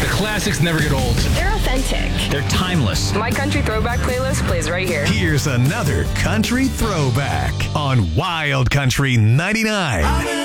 The classics never get old. They're authentic. They're timeless. My country throwback playlist plays right here. Here's another country throwback on Wild Country 99.